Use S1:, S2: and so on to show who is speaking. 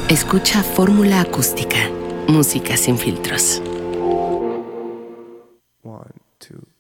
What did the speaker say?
S1: Escucha Fórmula Acústica, música sin filtros.
S2: One, two.